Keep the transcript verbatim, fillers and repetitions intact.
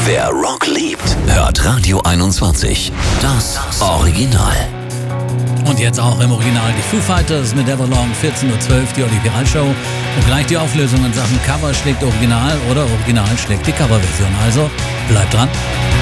Wer Rock liebt, hört Radio einundzwanzig. Das Original. Und jetzt auch im Original die Foo Fighters mit Everlong, vierzehn Uhr zwölf, die Olli Viral-Show. Und gleich die Auflösung in Sachen Cover schlägt Original oder Original schlägt die Coverversion. Also bleibt dran.